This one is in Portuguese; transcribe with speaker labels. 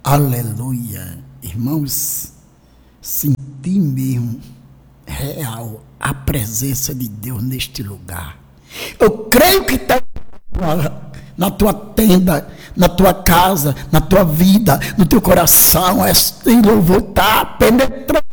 Speaker 1: Aleluia. Irmãos, senti mesmo real a presença de Deus neste lugar. Eu creio que está na tua tenda, na tua casa, na tua vida, no teu coração. Este louvor está penetrando